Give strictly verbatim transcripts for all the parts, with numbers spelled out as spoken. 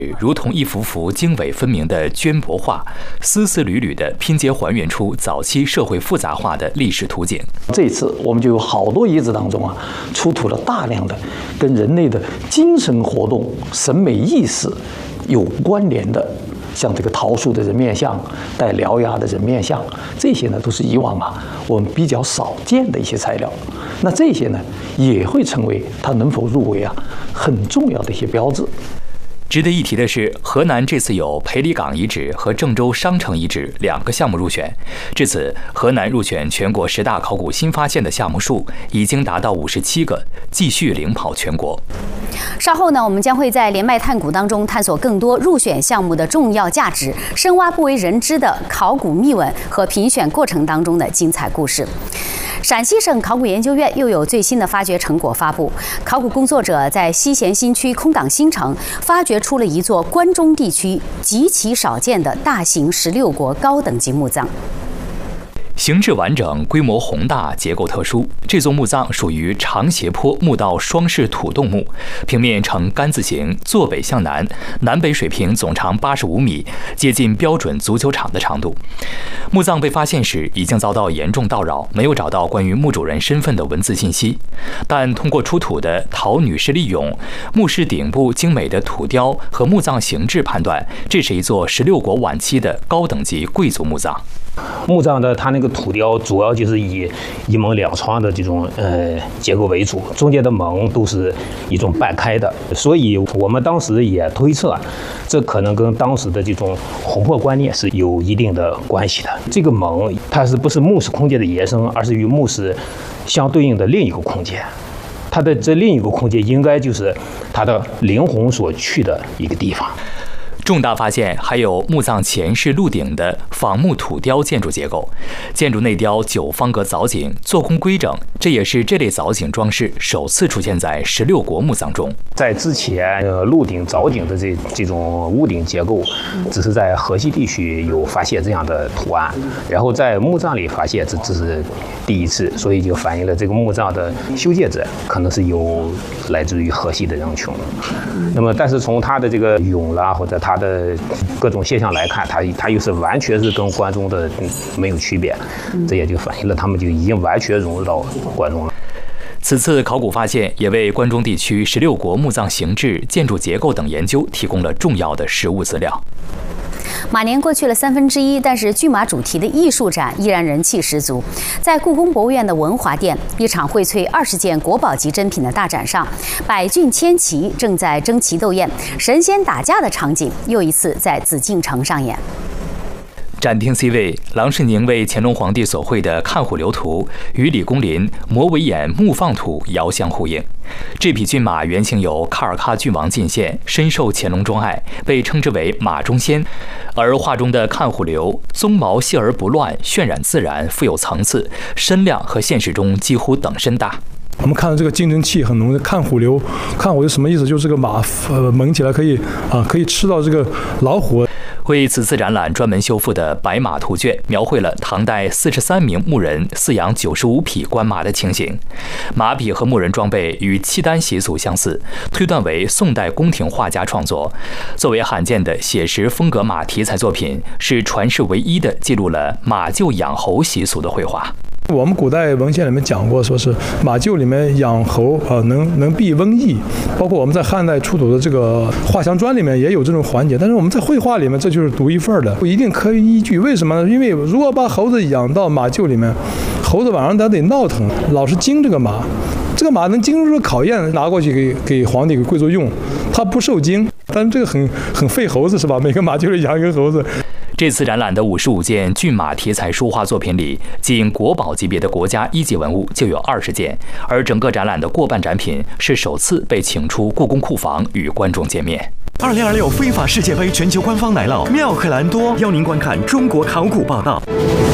如同一幅幅经纬分明的绢帛画，丝丝缕缕地拼接还原出早期社会复杂化的历史图景。 这次我们就有好多遗址当中啊，出土了大量的跟人类的精神活动、审美意识有关联的，像这个桃树的人面像、带獠牙的人面像，这些呢都是以往啊我们比较少见的一些材料。那这些呢也会成为它能否入围啊很重要的一些标志。 值得一提的是，河南这次有裴李岗遗址和郑州商城遗址两个项目入选。至此，河南入选全国十大考古新发现的项目数已经达到五十七个，继续领跑全国。 稍后呢，我们将会在连麦探古当中探索更多入选项目的重要价值，深挖不为人知的考古秘闻和评选过程当中的精彩故事。陕西省考古研究院又有最新的发掘成果发布，考古工作者在西咸新区空港新城发掘出了一座关中地区极其少见的大型十六国高等级墓葬。 形制完整，规模宏大，结构特殊。这座墓葬属于长斜坡墓道双式土洞墓，平面呈杆字形，坐北向南，南北水平总长八十五米，接近标准足球场的长度。墓葬被发现时已经遭到严重盗扰，没有找到关于墓主人身份的文字信息，但通过出土的陶女士立俑、墓室顶部精美的土雕和墓葬形制判断，这是一座十六国晚期的高等级贵族墓葬。 墓葬的它那个土雕主要就是以一门两窗的这种呃结构为主，中间的门都是一种半开的，所以我们当时也推测，这可能跟当时的这种魂魄观念是有一定的关系的。这个门它是不是墓室空间的延伸，而是与墓室相对应的另一个空间，它的这另一个空间应该就是它的灵魂所去的一个地方。 重大发现还有墓葬前室鹿顶的仿木土雕建筑结构，建筑内雕九方格藻井，做工规整，这也是这类藻井装饰首次出现在十六国墓葬中。 在之前，呃，鹿顶、藻井的这这种屋顶结构，只是在河西地区有发现这样的图案，然后在墓葬里发现，这只是第一次，所以就反映了这个墓葬的修建者可能是有来自于河西的人群。那么，但是从它的这个俑啦，或者它的各种现象来看，它它又是完全是跟关中的没有区别，这也就反映了他们就已经完全融入到关中了。 此次考古发现也为关中地区十六国墓葬形制、建筑结构等研究提供了重要的实物资料。 马年过去了三分之一，但是骏马主题的艺术展依然人气十足。在故宫博物院的文华殿，一场荟萃二十件国宝级珍品的大展上，百骏千骑正在争奇斗艳，神仙打架的场景又一次在紫禁城上演。 展厅 C 位，郎世宁为乾隆皇帝所绘的看虎流图与李公麟魔尾眼目放图遥相呼应。这匹骏马原型由喀尔喀郡王进献，深受乾隆钟爱，被称之为马中仙。而画中的看虎流，鬃毛细而不乱，渲染自然，富有层次，身量和现实中几乎等身大。 我们看到这个竞争气很浓的看虎流，看虎流什么意思？就是这个马呃猛起来可以啊可以吃到这个老虎。 为此次展览专门修复的白马图卷，描绘了唐代四十三名牧人饲养九十五匹官马的情形。马匹和牧人装备与契丹习俗相似，推断为宋代宫廷画家创作。作为罕见的写实风格马题材作品，是传世唯一的记录了马厩养猴习俗的绘画。 我们古代文献里面讲过，说是马厩里面养猴啊，能能避瘟疫。包括我们在汉代出土的这个画像砖里面也有这种环节，但是我们在绘画里面这就是独一份的，不一定科学依据。为什么呢？因为如果把猴子养到马厩里面，猴子晚上它得闹腾，老是惊这个马，这个马能经住考验，拿过去给给皇帝给贵族用，它不受惊。但是这个很很费猴子是吧？每个马厩里养一个猴子。 这次展览的五十五件骏马题材书画作品里，仅国宝级别的国家一级文物就有二十件，而整个展览的过半展品是首次被请出故宫库房与观众见面。 二零二六非法世界杯全球官方来了，妙可蓝多邀您观看中国考古报道。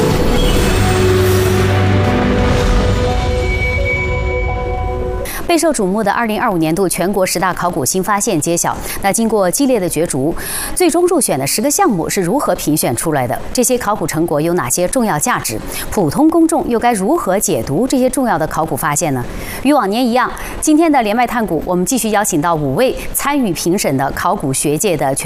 备受瞩目的二零二五年度全国十大考古新发现揭晓。那经过激烈的角逐，最终入选的十个项目是如何评选出来的？这些考古成果有哪些重要价值？普通公众又该如何解读这些重要的考古发现呢？与往年一样，今天的连麦探古，我们继续邀请到五位参与评审的考古学界的权